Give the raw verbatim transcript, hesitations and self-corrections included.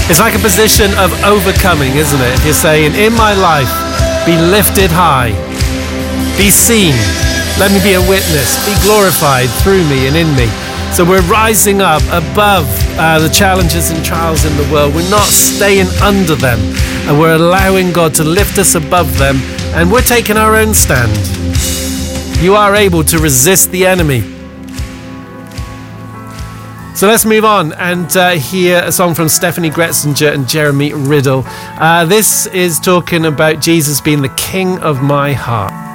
It's like a position of overcoming, isn't it? If you're saying, in my life, be lifted high, be seen, let me be a witness, be glorified through me and in me. So we're rising up above uh, the challenges and trials in the world. We're not staying under them, and we're allowing God to lift us above them, and we're taking our own stand. You are able to resist the enemy. So let's move on and uh, hear a song from Stephanie Gretzinger and Jeremy Riddle. Uh, this is talking about Jesus being the King of my heart.